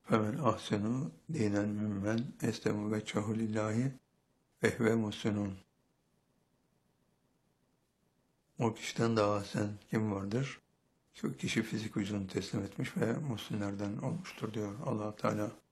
Femen ahsenu dinen mimmen eslemu veccehu lillahi vehve muhsinun. O kişiden daha ahsen kim vardır? Şu kişi fizik vücudunu teslim etmiş ve muhsinlerden olmuştur diyor Allah Teala.